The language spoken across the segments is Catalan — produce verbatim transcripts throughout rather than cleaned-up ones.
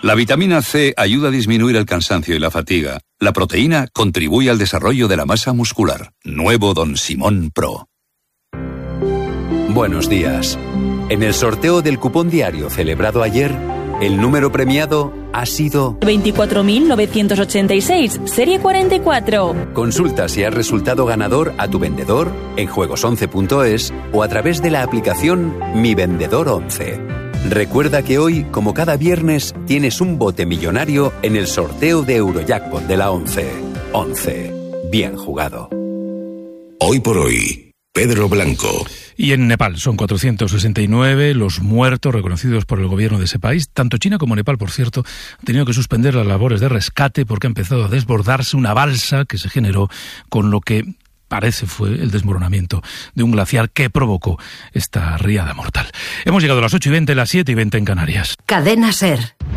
La vitamina C ayuda a disminuir el cansancio y la fatiga. La proteína contribuye al desarrollo de la masa muscular. Nuevo Don Simón Pro. Buenos días. En el sorteo del cupón diario celebrado ayer, el número premiado ha sido veinticuatro mil novecientos ochenta y seis, serie cuarenta y cuatro. Consulta si has resultado ganador a tu vendedor en juegos once punto es o a través de la aplicación Mi Vendedor once. Recuerda que hoy, como cada viernes, tienes un bote millonario en el sorteo de Eurojackpot de la once. once. Bien jugado. Hoy por hoy, Pedro Blanco. Y en Nepal son cuatrocientos sesenta y nueve los muertos reconocidos por el gobierno de ese país. Tanto China como Nepal, por cierto, han tenido que suspender las labores de rescate porque ha empezado a desbordarse una balsa que se generó con lo que parece fue el desmoronamiento de un glaciar que provocó esta riada mortal. Hemos llegado a las ocho y veinte, las siete y veinte en Canarias. Cadena SER.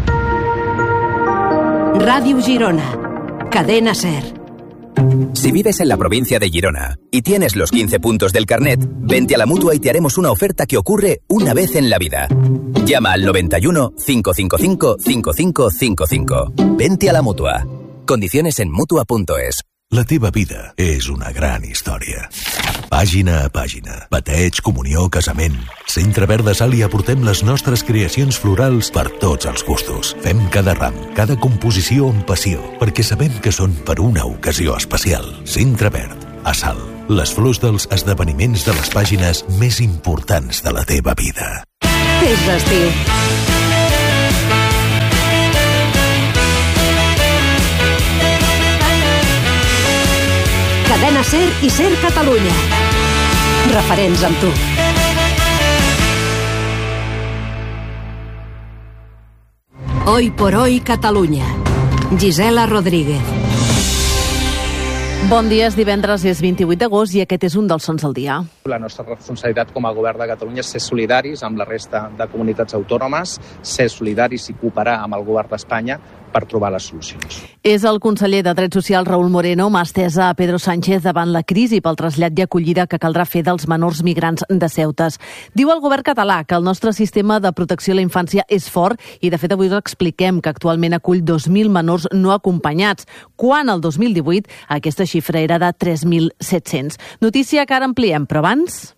Radio Girona. Cadena SER. Si vives en la provincia de Girona y tienes los quince puntos del carnet, vente a la Mutua y te haremos una oferta que ocurre una vez en la vida. Llama al noventa y uno, cinco cinco cinco, cinco cinco cinco cinco. Vente a la Mutua. Condiciones en Mutua punto es. La teva vida és una gran història. Pàgina a pàgina, bateig, comunió, casament. Centre Verd de Sàlia aportem les nostres creacions florals per tots els gustos. Fem cada ram, cada composició amb passió, perquè sabem que són per una ocasió especial. Centre Verd, a Salt. Les flors dels esdeveniments de les pàgines més importants de la teva vida. És l'estiu. Cadena SER i SER Catalunya. Referents amb tu. Hoy por hoy Catalunya. Gisela Rodríguez. Bon dia, és divendres, és vint-i-vuit d'agost i aquest és un dels sons del dia. La nostra responsabilitat com a govern de Catalunya és ser solidaris amb la resta de comunitats autònomes, ser solidaris i cooperar amb el govern d'Espanya per trobar les solucions. És el conseller de Drets Socials, Raúl Moreno, mà estesa a Pedro Sánchez davant la crisi pel trasllat i acollida que caldrà fer dels menors migrants de Ceutes. Diu el govern català que el nostre sistema de protecció a la infància és fort i, de fet, avui us expliquem que actualment acull dos mil menors no acompanyats, quan el dos mil divuit aquesta xifra era de tres mil set-cents. Notícia que ara ampliem, però abans...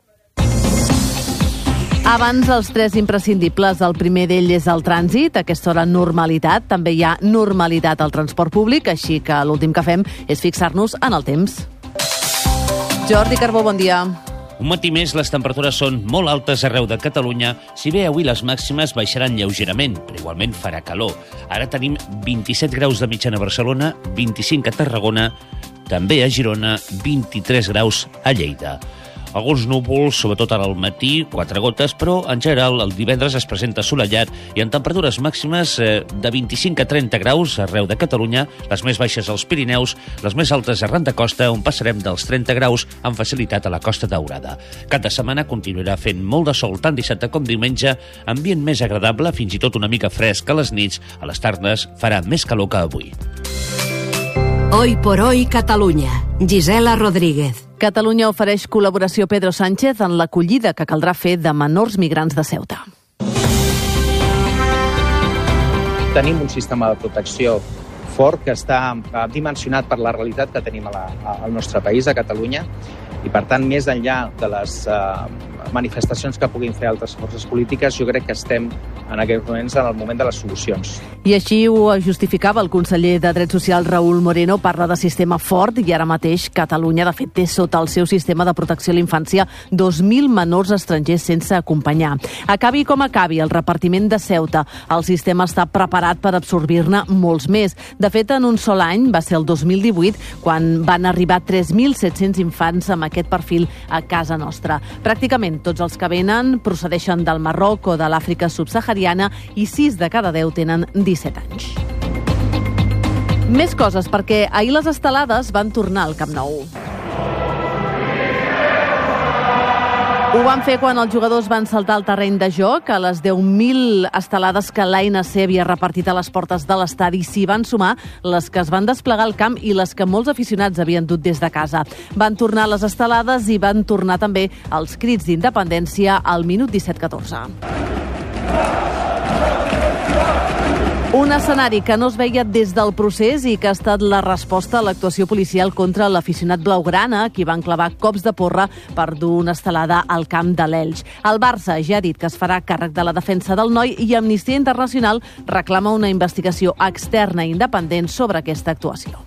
Abans, els tres imprescindibles. El primer d'ell és el trànsit. A aquesta hora, normalitat. També hi ha normalitat al transport públic, així que l'últim que fem és fixar-nos en el temps. Jordi Carbó, bon dia. Un matí més, les temperatures són molt altes arreu de Catalunya, si bé avui les màximes baixaran lleugerament, però igualment farà calor. Ara tenim vint-i-set graus de mitjana a Barcelona, vint-i-cinc a Tarragona, també a Girona, vint-i-tres graus a Lleida. Alguns núvols, sobretot ara al matí, quatre gotes, però en general el divendres es presenta assolellat i en temperatures màximes eh, de vint-i-cinc a trenta graus arreu de Catalunya, les més baixes als Pirineus, les més altes arran de costa, on passarem dels trenta graus amb facilitat a la Costa Daurada. Cada setmana continuarà fent molt de sol tant dissabte com diumenge, ambient més agradable, fins i tot una mica fresc a les nits, a les tardes farà més calor que avui. Hoy por hoy Catalunya. Gisela Rodríguez. Catalunya ofereix col·laboració a Pedro Sánchez en l'acollida que caldrà fer de menors migrants de Ceuta. Tenim un sistema de protecció fort que està dimensionat per la realitat que tenim a la, al nostre país, a Catalunya, i per tant, més enllà de les uh, manifestacions que puguin fer altres forces polítiques, jo crec que estem en aquests moments en el moment de les solucions. I així ho justificava el conseller de Drets Socials, Raúl Moreno. Parla de sistema fort i ara mateix Catalunya, de fet, té sota el seu sistema de protecció a la infància dos mil menors estrangers sense acompanyar. Acabi com acabi el repartiment de Ceuta, el sistema està preparat per absorbir-ne molts més. De fet, en un sol any, va ser el dos mil divuit, quan van arribar tres mil set-cents infants amb aquest perfil a casa nostra. Pràcticament tots els que venen procedeixen del Marroc o de l'Àfrica subsahariana i sis de cada deu tenen disset anys. Més coses, perquè ahir les estelades van tornar al Camp Nou. Ho van fer quan els jugadors van saltar al terreny de joc. A les deu mil estelades que l'A N C havia repartit a les portes de l'estadi s'hi van sumar les que es van desplegar al camp i les que molts aficionats havien dut des de casa. Van tornar les estelades i van tornar també els crits d'independència al minut disset catorze. Un escenari que no es veia des del procés i que ha estat la resposta a l'actuació policial contra l'aficionat blaugrana, qui van clavar cops de porra per dur una estelada al camp de l'Elx. El Barça ja ha dit que es farà càrrec de la defensa del noi i Amnistia Internacional reclama una investigació externa i independent sobre aquesta actuació.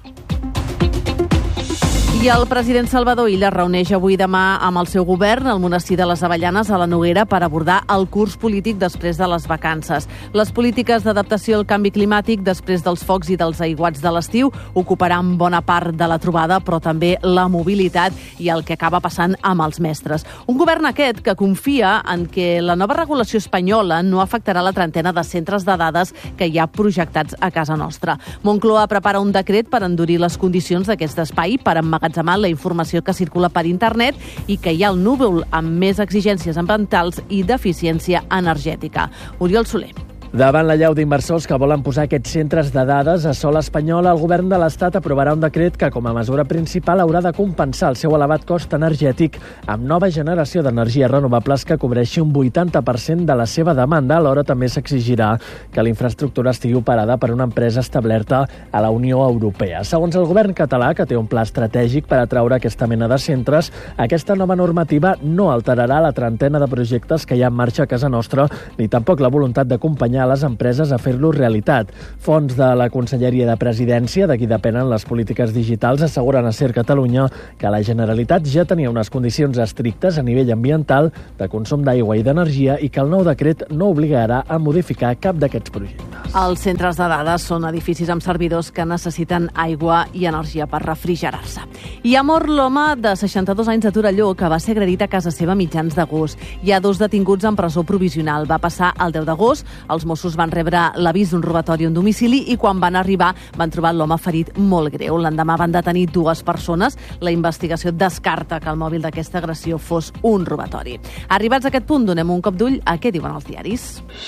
I el president Salvador Illa reuneix avui demà amb el seu govern al monestir de les Avellanes a la Noguera per abordar el curs polític després de les vacances. Les polítiques d'adaptació al canvi climàtic després dels focs i dels aiguats de l'estiu ocuparan bona part de la trobada, però també la mobilitat i el que acaba passant amb els mestres. Un govern aquest que confia en que la nova regulació espanyola no afectarà la trentena de centres de dades que hi ha projectats a casa nostra. Moncloa prepara un decret per endurir les condicions d'aquest espai per emmagatzemar la informació que circula per internet i que hi ha el núvol amb més exigències ambientals i d'eficiència energètica. Oriol Soler. Davant la llau d'inversors que volen posar aquests centres de dades a sol espanyol, el govern de l'Estat aprovarà un decret que, com a mesura principal, haurà de compensar el seu elevat cost energètic amb nova generació d'energies renovables que cobreixi un vuitanta per cent de la seva demanda. Alhora també s'exigirà que la infraestructura estigui operada per una empresa establerta a la Unió Europea. Segons el govern català, que té un pla estratègic per atraure aquesta mena de centres, aquesta nova normativa no alterarà la trentena de projectes que hi ha en marxa a casa nostra, ni tampoc la voluntat d'acompanyar a les empreses a fer-lo realitat. Fons de la Conselleria de Presidència, de qui depenen les polítiques digitals, asseguren a SER Catalunya que la Generalitat ja tenia unes condicions estrictes a nivell ambiental, de consum d'aigua i d'energia, i que el nou decret no obligarà a modificar cap d'aquests projectes. Els centres de dades són edificis amb servidors que necessiten aigua i energia per refrigerar-se. I ha mort l'home de seixanta-dos anys de Torelló que va ser agredit a casa seva a mitjans d'agost. Hi ha dos detinguts en presó provisional. Va passar el deu d'agost. Els Mossos van rebre l'avís d'un robatori en domicili i quan van arribar van trobar l'home ferit molt greu. L'endemà van detenir dues persones. La investigació descarta que el mòbil d'aquesta agressió fos un robatori. Arribats a aquest punt, donem un cop d'ull a què diuen els diaris.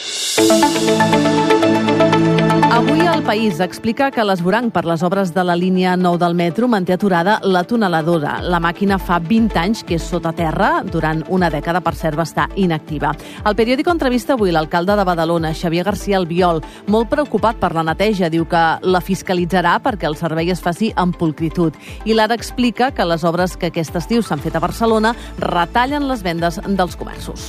Avui El País explica que l'esvoranc per les obres de la línia nou del metro manté aturada la tuneladora. La màquina fa vint anys que és sota terra, durant una dècada, per cert, va estar inactiva. El periòdico entrevista avui l'alcalde de Badalona, Xavier García Albiol, molt preocupat per la neteja. Diu que la fiscalitzarà perquè el servei es faci amb pulcritud. I l'Ara explica que les obres que aquest estiu s'han fet a Barcelona retallen les vendes dels comerços.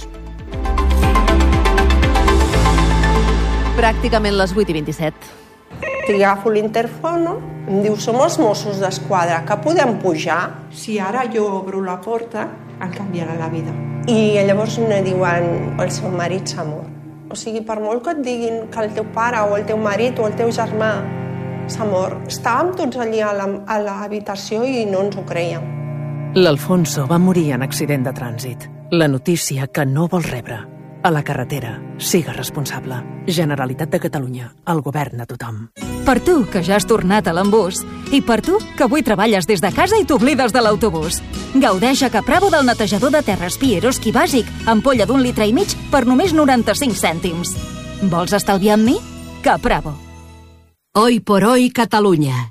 Pràcticament les vuit i vint-i-set. Agafo l'interfono, em diu, som els Mossos d'Esquadra, que podem pujar? Si ara jo obro la porta, em canviarà la vida. I llavors em diuen, el seu marit s'ha mort. O sigui, per molt que et diguin que el teu pare o el teu marit o el teu germà s'ha mort, estàvem tots allí a l'habitació i no ens ho creiem. L'Alfonso va morir en accident de trànsit. La notícia que no vol rebre. A la carretera, siga responsable. Generalitat de Catalunya, el govern a tothom. Per tu, que ja has tornat a l'embús, i per tu, que avui treballes des de casa i t'oblides de l'autobús. Gaudeix a Capravo del netejador de terres Pieroski bàsic, ampolla d'un litre i mig per només noranta-cinc cèntims. Vols estalviar amb mi? Capravo. Hoy por hoy, Catalunya.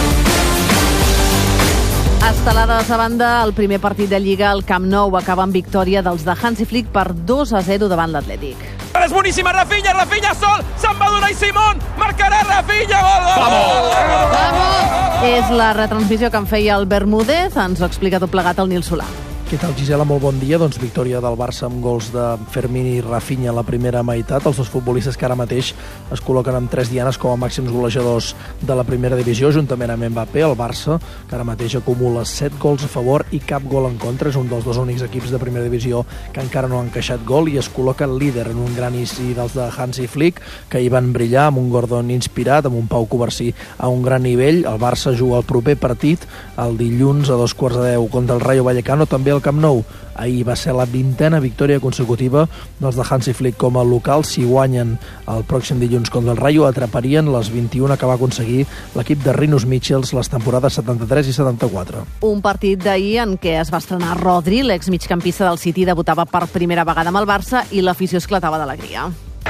Estelades a banda, el primer partit de Lliga al Camp Nou acaba amb victòria dels de Hansi Flick per dos a zero davant l'Atlètic. És boníssima, Rafinha, Rafinha sol, se'n va donar i Simón, marcarà Rafinha, gol, gol, gol, gol, gol! És la retransmissió que en feia el Bermúdez, ens ho explica tot plegat el Nil Solà. Què tal, Gisela? Molt bon dia. Doncs victòria del Barça amb gols de Fermín i Rafinha a la primera meitat. Els dos futbolistes que ara mateix es col·loquen amb tres dianes com a màxims golejadors de la primera divisió, juntament amb Mbappé. El Barça, que ara mateix acumula set gols a favor i cap gol en contra. És un dels dos únics equips de primera divisió que encara no han encaixat gol i es col·loca líder en un gran inici dels de Hansi Flick, que hi van brillar amb un Gordon inspirat, amb un Pau Covarsí a un gran nivell. El Barça juga el proper partit el dilluns a dos quarts de deu contra el Rayo Vallecano, també al Camp Nou. Ahir va ser la vintena victòria consecutiva dels de Hansi Flick com a local. Si guanyen el pròxim dilluns contra el Rayo, atraparien les vint-i-una que va aconseguir l'equip de Rinus Michels les temporades setanta-tres i setanta-quatre. Un partit d'ahir en què es va estrenar Rodri, l'exmigcampista del City, debutava per primera vegada amb el Barça i l'afició esclatava d'alegria.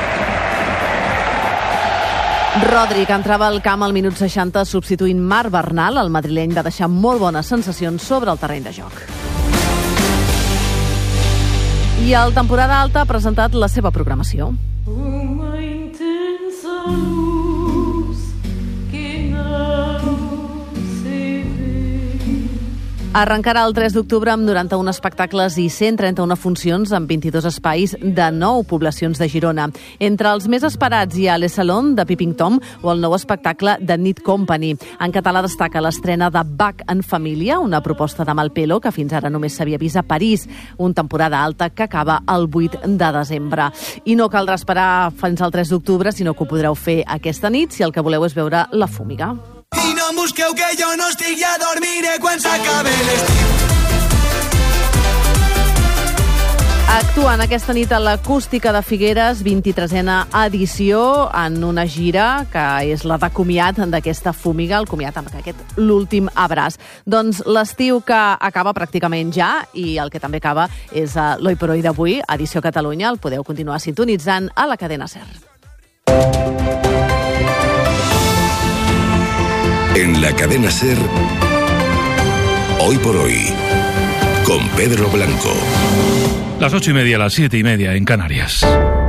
Rodri, que entrava al camp al minut seixanta substituint Marc Bernal, el madrileny va deixar molt bones sensacions sobre el terreny de joc. I el Temporada Alta ha presentat la seva programació. Uma intensa luz Arrencarà el tres d'octubre amb noranta-un espectacles i cent trenta-una funcions en vint-i-dos espais de nou poblacions de Girona. Entre els més esperats hi ha Le Salon de Peeping Tom o el nou espectacle de Need Company. En català destaca l'estrena de Back en Família, una proposta de Malpelo que fins ara només s'havia vist a París, una temporada alta que acaba el vuit de desembre. I no caldrà esperar fins al tres d'octubre, sinó que ho podreu fer aquesta nit si el que voleu és veure La Fúmiga. I no em busqueu que jo no estic, ja dormiré quan s'acabe l'estiu. Actuant aquesta nit a l'Acústica de Figueres, vint-i-tresena edició, en una gira que és la de comiat d'aquesta Fúmiga, el comiat amb aquest l'últim abraç. Doncs l'estiu que acaba pràcticament ja, i el que també acaba és l'Hoy por Hoy d'avui, edició Catalunya, el podeu continuar sintonitzant a la cadena SER. En la cadena SER, Hoy por Hoy, con Pedro Blanco. Las ocho y media, las siete y media en Canarias.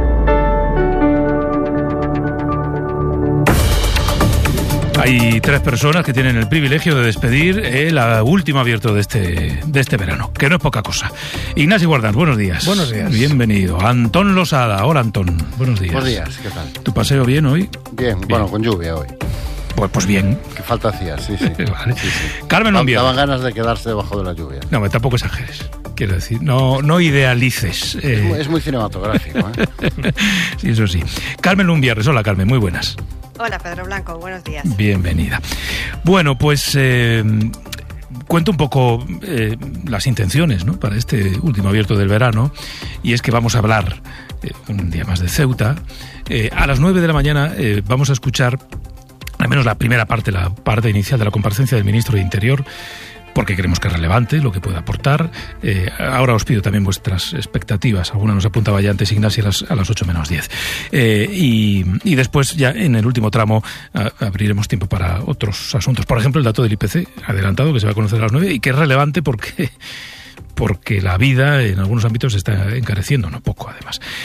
Hay tres personas que tienen el privilegio de despedir el último abierto de este, de este verano, que no es poca cosa. Ignacio Guardans, buenos días. Buenos días. Bienvenido. Antón Losada. Hola, Antón. Buenos días. Buenos días, ¿qué tal? ¿Tu paseo bien hoy? Bien, bien. Bueno, con lluvia hoy. Pues, pues bien. Que falta hacía, sí, sí. Vale. sí, sí. Carmen Lumbia. Daban ganas de quedarse debajo de la lluvia. No, tampoco exageres. Quiero decir, no, no idealices. Eh... Es, muy, es muy cinematográfico, ¿eh? Sí, eso sí. Carmen Lumbierres. Hola, Carmen, muy buenas. Hola, Pedro Blanco, buenos días. Bienvenida. Bueno, pues eh, cuento un poco eh, las intenciones, ¿no?, para este último abierto del verano, y es que vamos a hablar eh, un día más de Ceuta. Eh, a las nueve de la mañana eh, vamos a escuchar al menos la primera parte, la parte inicial de la comparecencia del ministro de Interior, porque creemos que es relevante lo que puede aportar. Eh, ahora os pido también vuestras expectativas. Alguna nos apuntaba ya antes Ignacio a las, a las ocho menos diez. Eh, y, y después, ya en el último tramo, a, abriremos tiempo para otros asuntos. Por ejemplo, el dato del I P C adelantado, que se va a conocer a las nueve, y que es relevante porque... porque la vida en algunos ámbitos se está encareciendo, no poco además.